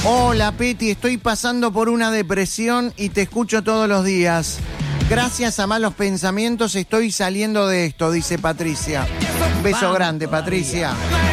Hola, Peti, estoy pasando por una depresión y te escucho todos los días. Gracias a malos pensamientos estoy saliendo de esto, dice Patricia. Un beso grande, Patricia.